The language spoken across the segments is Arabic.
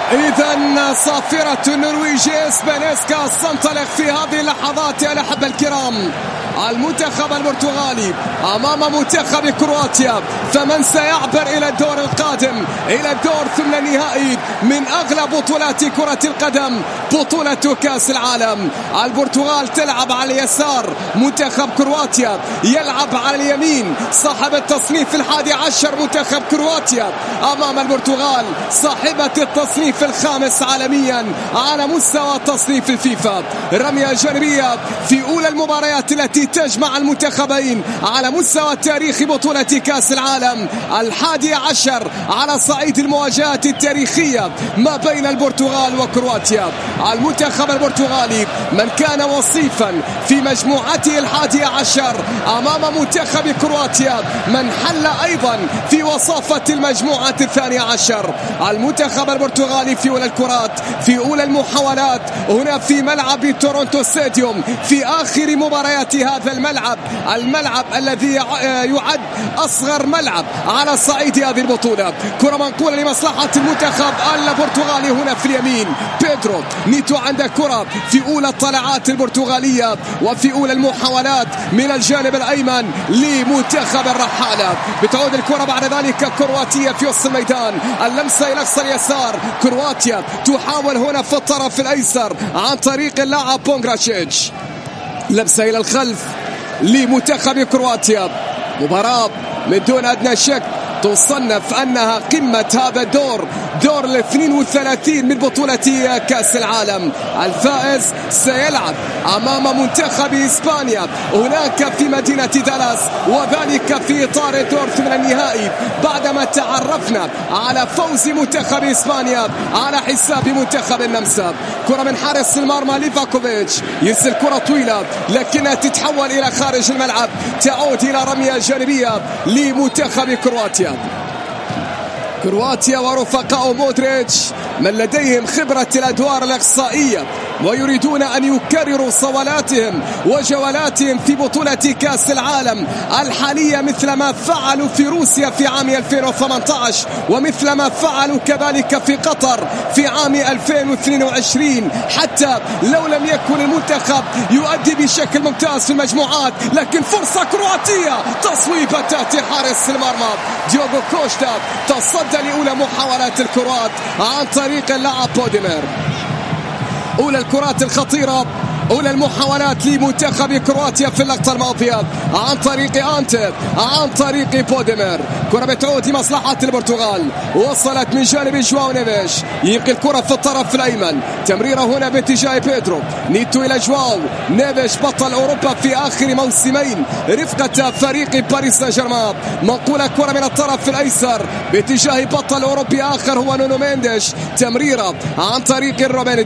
إذن صافرة النرويجي إسبانيسكا تنطلق في هذه اللحظات يا الأحبة الكرام. المنتخب البرتغالي أمام منتخب كرواتيا، فمن سيعبر إلى الدور القادم، إلى الدور ثمن النهائي من أغلى بطولات كرة القدم، بطولة كأس العالم. البرتغال تلعب على اليسار، منتخب كرواتيا يلعب على اليمين. صاحب التصنيف 11 منتخب كرواتيا أمام البرتغال صاحبة التصنيف 5 عالميا على مستوى تصنيف الفيفا. رمية جانبية في أولى المباريات التي تجمع المنتخبين على مستوى تاريخ بطولة كأس العالم 11 على صعيد المواجهات التاريخية ما بين البرتغال وكرواتيا. المنتخب البرتغالي من كان وصيفا في مجموعته 11 أمام منتخب كرواتيا من حل أيضا في وصافة المجموعة 12. المنتخب البرتغالي في أولى الكرات، في أولى المحاولات هنا في ملعب تورونتو ستاديوم، في آخر مباريات هذا الملعب الذي يعد أصغر ملعب على صعيد هذه البطولة. كرة منقولة لمصلحة المنتخب البرتغالي هنا في اليمين. بيدرو نيتو عنده كرة في أولى الطلعات البرتغالية وفي أولى المحاولات من الجانب الأيمن لمنتخب الرحالة. بتعود الكرة بعد ذلك كرواتيا في وسط الميدان، اللمسة إلى أقصى اليسار. كرواتيا تحاول هنا في الطرف الأيسر عن طريق اللاعب بونغراشيتش، لمسة إلى الخلف لمنتخب كرواتيا. مباراة من دون أدنى شك تصنف أنها قمة هذا الدور، دور 32 من بطولة كأس العالم. الفائز سيلعب أمام منتخب إسبانيا هناك في مدينة دالاس، وذلك في إطار دور ثمن النهائي بعدما تعرفنا على فوز منتخب إسبانيا على حساب منتخب النمسا. كرة من حارس المرمى ليفاكوفيتش، يرسل كرة طويلة لكنها تتحول إلى خارج الملعب، تعود إلى رمية جانبية لمنتخب كرواتيا. كرواتيا ورفقاء مودريتش من لديهم خبرة الأدوار الإقصائية ويريدون أن يكرروا صولاتهم وجولاتهم في بطولة كأس العالم الحالية، مثل ما فعلوا في روسيا في عام 2018 ومثل ما فعلوا كذلك في قطر في عام 2022. حتى لو لم يكن المنتخب يؤدي بشكل ممتاز في المجموعات، لكن فرصة كرواتية، تصويبة تأتي حارس المرمى ديوغو كوشتا، تصدى لأولى محاولات الكروات عن طريق اللاعب بوديمير. أولى الكرات الخطيرة، أولى المحاولات لمنتخب كرواتيا في اللقطة الماضية عن طريق أنتي، عن طريق بوديمير. كرة بتعود لمصلحة البرتغال، وصلت من جانب جواو نيفيش، يبقي الكرة في الطرف الأيمن. تمريرة هنا باتجاه بيدرو نيتو إلى جواو نيفيش، بطل أوروبا في آخر موسمين رفقة فريق باريس سان جيرمان. منقولة كرة من الطرف الأيسر باتجاه بطل أوروبي آخر هو نونو مينديش. تمريرة عن طريق روبين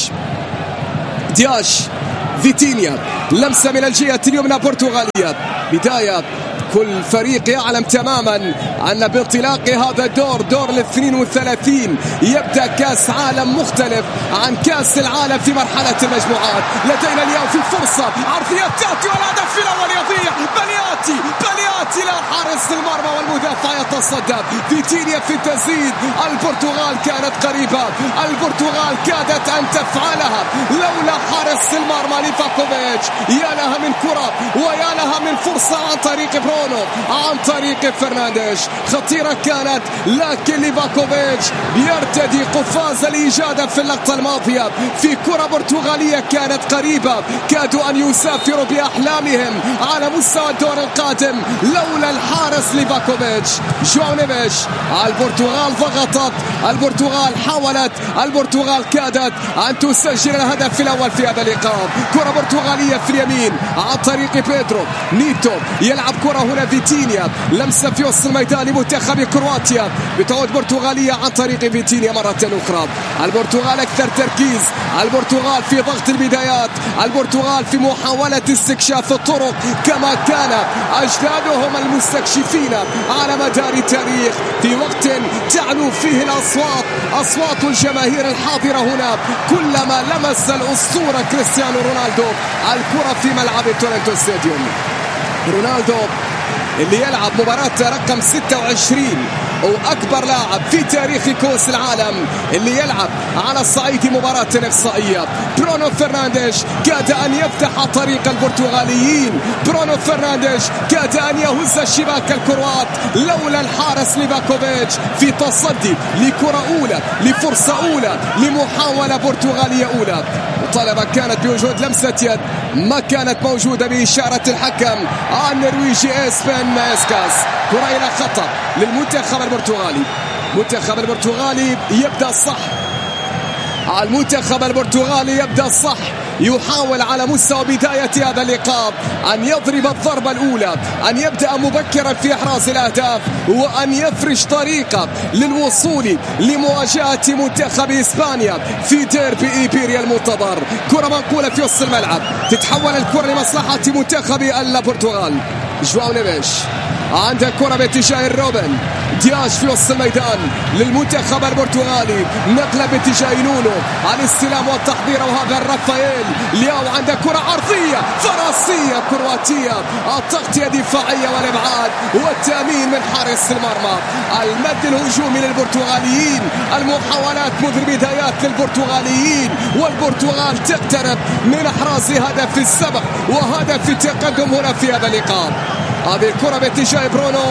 دياش فيتينيا، لمسة من الجهة اليمنى برتغالية. بداية كل فريق يعلم تماما أن بانطلاق هذا الدور، دور 32، يبدأ كأس عالم مختلف عن كأس العالم في مرحلة المجموعات. لدينا اليوم في فرصة عرضية تأتي والهدف الأول يضيع. بلياتي لا حارس المرمى والمدافع يتصدى. فيتينيا في التسديد. البرتغال كانت قريبة، البرتغال كادت أن تفعلها لولا حارس المرمى ليفاكوفيتش. يا لها من كرة ويا لها من فرصة عن طريق برونو، عن طريق فرنانديش، خطيرة كانت، لكن ليفاكوفيتش بيرتدي قفاز الإجادة في اللقطة الماضية في كرة برتغالية كانت قريبة، كادوا أن يسافروا بأحلامهم على مستوى الدور القادم لولا الحارس ليفاكوفيتش. جواو نيفيش. البرتغال ضغطت، البرتغال حاولت، البرتغال كادت أن تسجل الهدف الأول في هذا اللقاء. كرة برتغالية في اليمين عن طريق بيدرو نيتو، يلعب كرة هنا فيتينيا، لمسة في وسط الميدان لمنتخب كرواتيا. بتعود برتغالية عن طريق فيتينيا مرة أخرى. البرتغال أكثر تركيز، البرتغال في ضغط البدايات، البرتغال في محاولة استكشاف الطرق كما كان أجدادهم المستكشفين على مدار التاريخ، في وقت تعلو فيه الأصوات، أصوات الجماهير الحاضرة هنا كلما لمس الأسطورة كريستيانو رونالدو الكرة في ملعب تورنتو ستاديوم. رونالدو اللي يلعب مباراة رقم 26 وأكبر لاعب في تاريخ كأس العالم اللي يلعب على صعيد مباراة إقصائية. برونو فرنانديش كاد أن يفتح طريق البرتغاليين، برونو فرنانديش كاد أن يهز الشباك الكروات لولا الحارس ليفاكوفيتش في تصدي لكرة أولى، لفرصة أولى، لمحاولة برتغالية أولى. طلبة كانت بوجود لمسة يد ما كانت موجودة بإشارة الحكم النرويجي إسبن ماسكاس. كرة إلى خطأ للمنتخب البرتغالي. المنتخب البرتغالي يبدأ صح، المنتخب البرتغالي يبدأ صح، يحاول على مستوى بداية هذا اللقاء أن يضرب الضربة الأولى، أن يبدأ مبكرا في إحراز الأهداف وأن يفرش طريقة للوصول لمواجهة منتخب إسبانيا في ديربي إيبيريا المنتظر. كرة منقولة في وسط الملعب، تتحول الكرة لمصلحة منتخب البرتغال. جواو نيفيش عند الكرة باتجاه روبن دياش في وسط الميدان للمنتخب البرتغالي، نقلة باتجاه نونو على الاستلام والتحضير، وهذا رافائيل لياو عند كرة عرضية فرنسية كرواتية، التغطية دفاعية والابعاد والتأمين من حارس المرمى. المد الهجومي للبرتغاليين، المحاولات منذ البدايات للبرتغاليين، والبرتغال تقترب من احراز هدف السبق وهدف التقدم هنا في هذا اللقاء. هذه الكرة باتجاه برونو،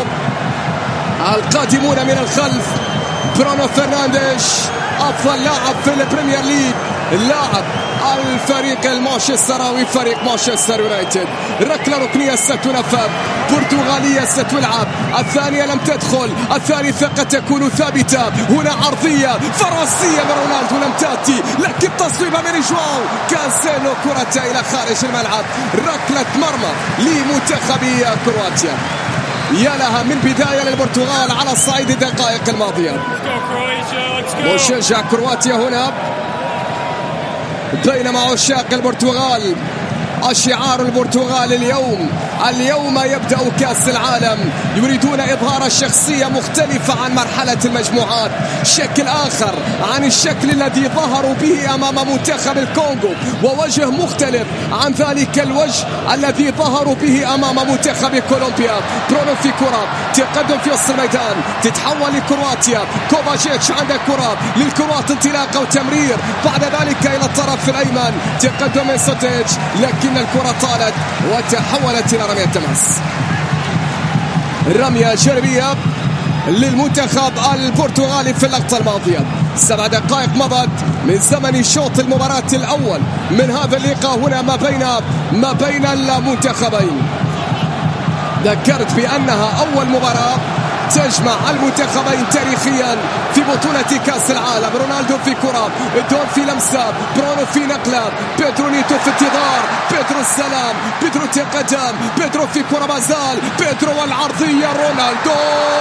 القادمون من الخلف برونو فرنانديش أفضل لاعب في البريمير ليج، لاعب الفريق المانشستراوي فريق مانشستر يونايتد. ركلة ركنية ستنفذ، برتغالية ستلعب، الثانية لم تدخل، الثالثة قد تكون ثابتة. هنا عرضية فرنسية من رونالدو لم تأتي، لكن تصويبة من جواو كانسيلو، كرة إلى خارج الملعب، ركلة مرمى لمنتخب كرواتيا. يا لها من بداية للبرتغال على الصعيد الدقائق الماضية. مشجع كرواتيا هنا، بينما عشاق البرتغال الشعار البرتغال اليوم يبدأ كأس العالم، يريدون إظهار الشخصية مختلفة عن مرحلة المجموعات، شكل آخر عن الشكل الذي ظهروا به أمام منتخب الكونغو، ووجه مختلف عن ذلك الوجه الذي ظهروا به أمام منتخب كولومبيا. برونو في كرة تقدم في وسط الميدان، تتحول لكرواتيا، كوفاشيتش عند كرة للكروات، انطلاقة وتمرير، بعد ذلك إلى الطرف الأيمن تقدم من سوتيتش، لكن الكرة طالت وتحولت إلى رمية تماس. رمية جانبية للمنتخب البرتغالي في اللقطة الماضية. 7 دقائق مضت من زمن شوط المباراة الأول من هذا اللقاء هنا ما بين المنتخبين. ذكرت بأنها أول مباراة تجمع المنتخبين تاريخيا في بطولة كأس العالم. رونالدو في كرة، دون في لمسة، برونو في نقلة، بيدرو نيتو في انتظار، بيدرو السلام، بيدرو تقدم، بيدرو في كرة مازال، بيدرو والعرضية، رونالدو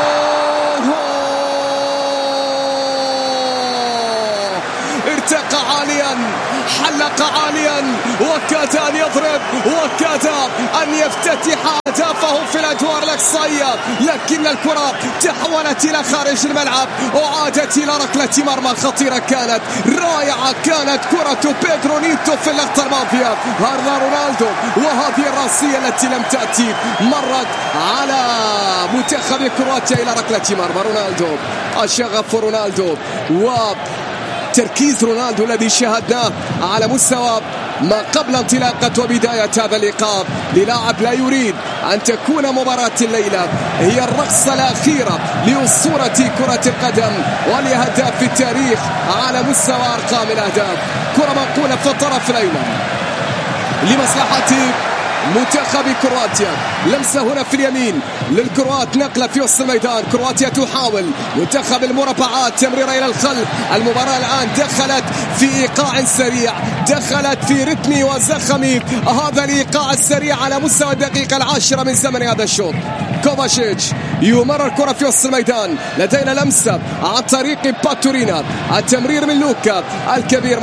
ارتقى عاليا، حلق عاليا، وكاد أن يضرب، وكاد أن يفتتح أهدافه في الأدوار الإقصائية، لكن الكرة تحولت إلى خارج الملعب وعادت إلى ركلة مرمى خطيرة، كانت رائعة، كانت كرة بيدرو نيتو في اللقطة الماضية. هذا رونالدو، وهذه الرأسية التي لم تأتي، مرت على منتخب كرواتيا إلى ركلة مرمى. رونالدو، الشغف رونالدو، تركيز رونالدو الذي شاهدناه على مستوى ما قبل انطلاقة وبداية هذا اللقاء للاعب لا يريد أن تكون مباراة الليلة هي الرقصة الأخيرة لأسطورة كرة القدم ولهداف في التاريخ على مستوى أرقام الأهداف. كرة منقولة في الطرف الأيمن لمصلحة منتخب كرواتيا، لمسة هنا في اليمين للكروات، نقلة في وسط الميدان، كرواتيا تحاول، منتخب المربعات، تمريرة إلى الخلف. المباراة الآن دخلت في إيقاع سريع، دخلت في رتم وزخم هذا الإيقاع السريع على مستوى الدقيقة 10 من زمن هذا الشوط. كوفاشيتش يمرر الكرة في وسط الميدان، لدينا لمسة عن طريق باتورينا، التمرير من لوكا الكبير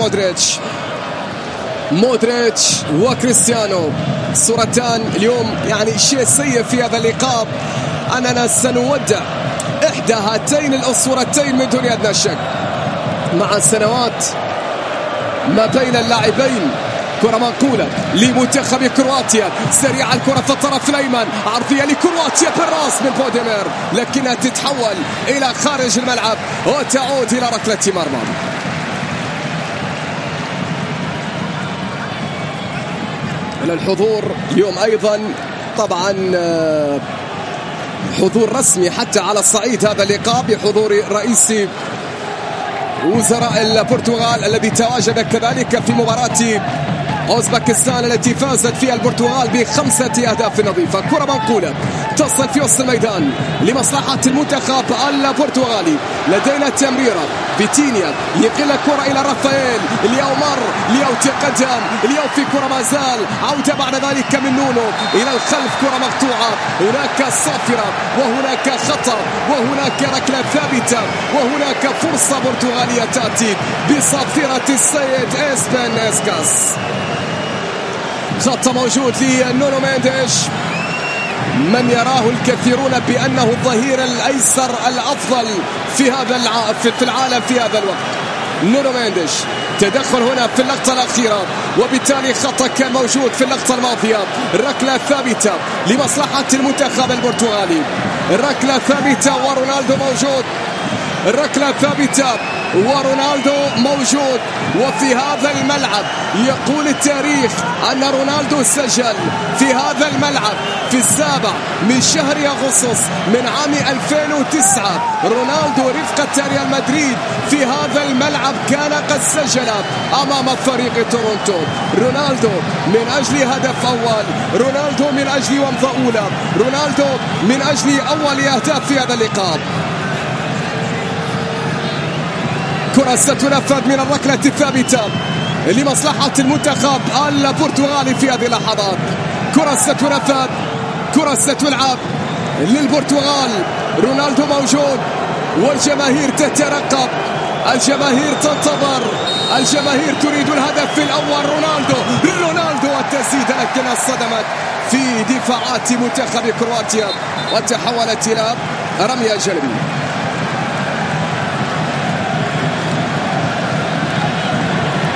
مودريتش وكريستيانو. صورتان اليوم يعني شيء سيء في هذا اللقاء، أننا سنودع إحدى هاتين الأسطورتين من دون أدنى شك. مع سنوات ما بين اللاعبين كرة منقولة لمنتخب كرواتيا، سريعة الكرة في الطرف الأيمن، عرضية لكرواتيا بالراس من بوديمير، لكنها تتحول إلى خارج الملعب وتعود إلى ركلة مرمى. إلى الحضور اليوم أيضا طبعا حضور رسمي حتى على الصعيد هذا اللقاء بحضور رئيس وزراء البرتغال الذي تواجد كذلك في مباراة أوزبكستان التي فازت فيها البرتغال ب5 أهداف نظيفة. كرة منقولة تصل في وسط الميدان لمصلحة المنتخب البرتغالي، لدينا تمريرة فيتينيا يقل كرة إلى رافائيل، اليو مر اليو تقدم، اليو في كرة ما زال، عودة بعد ذلك من نونو إلى الخلف، كرة مقطوعة، هناك صافرة وهناك خطأ وهناك ركلة ثابتة وهناك فرصة برتغالية تأتي بصافرة السيد إسبان إسكاس. خط موجود لنونو مينديش، من يراه الكثيرون بأنه الظهير الأيسر الأفضل في هذا في العالم في هذا الوقت. نونو مينديش تدخل هنا في اللقطة الأخيرة، وبالتالي خطأ كان موجود في اللقطة الماضية. ركلة ثابتة لمصلحة المنتخب البرتغالي، ركلة ثابتة ورونالدو موجود، ركلة ثابتة ورونالدو موجود. وفي هذا الملعب يقول التاريخ أن رونالدو سجل في هذا الملعب في 7 من شهر أغسطس من عام 2009. رونالدو رفقة ريال مدريد في هذا الملعب كان قد سجل أمام فريق تورونتو. رونالدو من أجل هدف أول، رونالدو من أجل ومضة أولى، رونالدو من أجل أول أهداف في هذا اللقاء. كرة ستنفذ من الركلة الثابتة لمصلحة المنتخب البرتغالي في هذه اللحظات. كرة ستنفذ، كرة ستلعب للبرتغال، رونالدو موجود والجماهير تترقب، الجماهير تنتظر، الجماهير تريد الهدف الأول. رونالدو والتسديد، لكنها صدمت في دفاعات منتخب كرواتيا وتحولت إلى رمية جانبية.